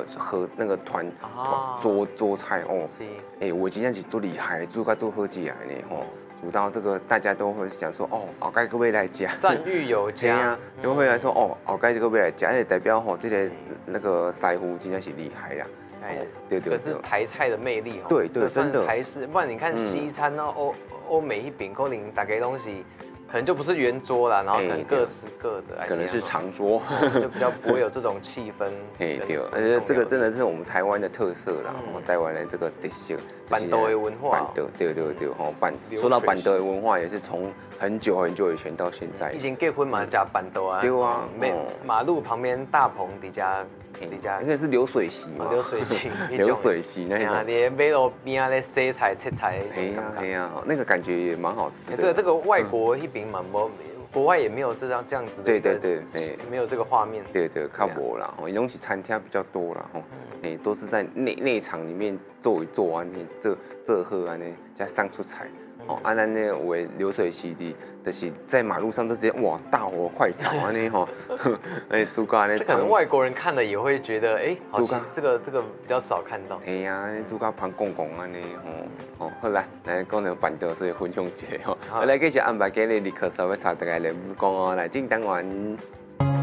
和那个团桌菜哦，我今天是做厉害，煮到做好起来呢哦。煮到这个，大家都会想说哦，后盖可不可以来吃？ 赞誉有加， 都会来说哦，后盖可不可以来吃？而且代表吼，这个那个师傅真的是厉害啦。 对，这个是台菜的魅力哈。 对，真的台式，不然你看西餐呢，欧美一饼可能大家东西。可能就不是圆桌啦，然后可能各式各的， 可能是长桌， 就比较不会有这种气氛。 对，而且这个真的是我们台湾的特色啦，台湾的这个特色， 板豆的文化。 板豆，对，说到板豆的文化，也是从很久以前到现在。 以前结婚嘛，加板豆啊。 对啊， 马路旁边大棚底下。 应该是流水席嘛， 流水席那种， 连马路边啊咧洗菜切菜， 哎呀，那个感觉也蛮好吃的。 对，这个外国一饼蛮多，国外也没有这样子的， 对， 没有这个画面。 对，较无啦，哦，东西餐厅比较多啦，吼，都是在内场里面做一做啊，这喝啊呢，加上出菜。哦，啊，咱呢有的流水席的，就是在马路上就直接哇大火快炒安尼吼，猪肝呢。 这可能外国人看了也会觉得，好像这个比较少看到。 哎呀，猪肝pan公公安尼吼，好来讲到板豆，所以分享一下吼，来继续安排今日立刻稍微查大概来讲哦，来进单元。